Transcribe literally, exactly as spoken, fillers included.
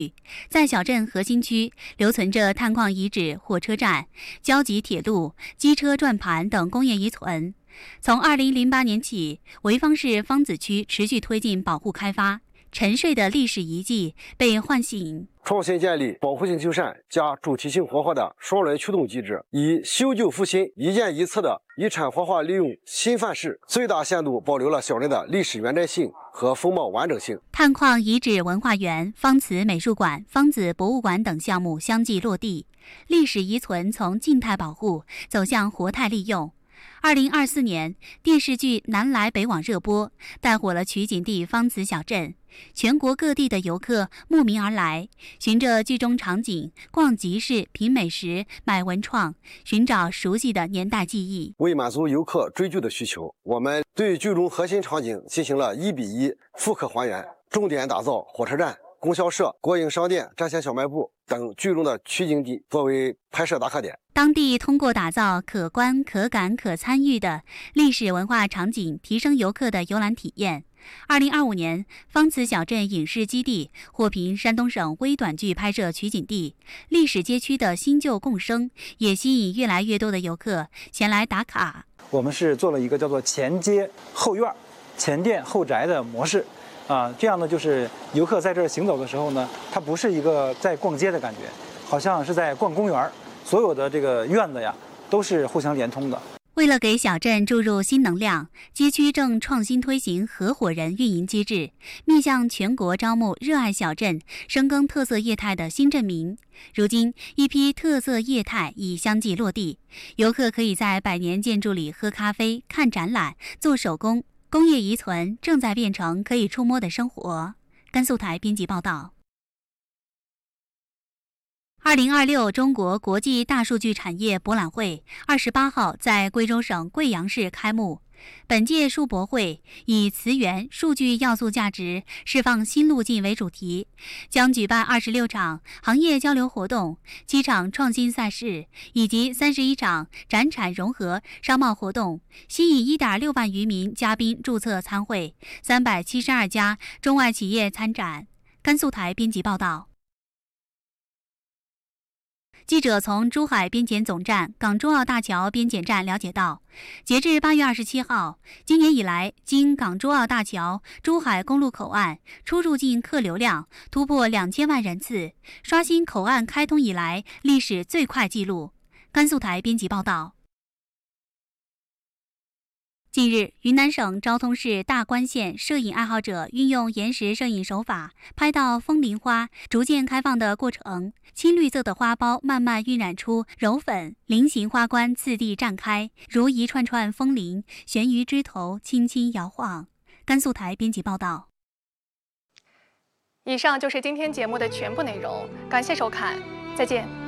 在小镇核心区留存着探矿遗址、火车站、交集铁路、机车转盘等工业遗存。从二零零八年起，潍坊市芳子区持续推进保护开发，沉睡的历史遗迹被唤醒。 创新建立保护性修缮加主题性活化的双轮驱动机制，以修旧复新、一件一策的遗产活化利用新范式，最大限度保留了小镇的历史原真性和风貌完整性。 探矿遗址文化园、芳瓷美术馆、芳子博物馆等项目相继落地，历史遗存从静态保护走向活态利用。二零二四年，电视剧《南来北往》热播，带火了取景地芳子小镇。全国各地的游客慕名而来，循着剧中场景逛集市、品美食、买文创，寻找熟悉的年代记忆。 为满足游客追剧的需求，我们对剧中核心场景进行了一比一复刻还原，重点打造火车站、供销社、国营商店、站前小卖部等剧中的取景地作为拍摄打卡点。 当地通过打造可观、可感、可参与的历史文化场景，提升游客的游览体验。二零二五年，芳子小镇影视基地获评山东省微短剧拍摄取景地，历史街区的新旧共生，也吸引越来越多的游客前来打卡。 我们是做了一个叫做前街后院、前店后宅的模式。啊，这样呢，就是游客在这儿行走的时候呢，它不是一个在逛街的感觉，好像是在逛公园。所有的这个院子呀，都是互相连通的。 为了给小镇注入新能量，街区正创新推行合伙人运营机制，面向全国招募热爱小镇、深耕特色业态的新镇民。如今，一批特色业态已相继落地，游客可以在百年建筑里喝咖啡、看展览、做手工。工业遗存正在变成可以触摸的生活。甘肃台编辑报道。二零二六中国国际大数据产业博览会二十八号在贵州省贵阳市开幕。本届数博会以词源、数据要素价值释放新路径为主题，将举办二十六场行业交流活动、七场创新赛事以及三十一场展产融合商贸活动，吸引一点六万余名嘉宾注册参会，三百七十二家中外企业参展。甘肃台编辑报道。记者从珠海边检总站港珠澳大桥边检站了解到，截至八月二十七号，今年以来，经港珠澳大桥珠海公路口岸出入境客流量突破两千万人次，刷新口岸开通以来历史最快纪录。甘肃台编辑报道。近日，云南省昭通市大关县摄影爱好者运用延时摄影手法，拍到风铃花逐渐开放的过程。青绿色的花苞慢慢晕染出柔粉，菱形花冠次第绽开，如一串串风铃悬于枝头，轻轻摇晃。甘肃台编辑报道。 以上就是今天节目的全部内容，感谢收看，再见。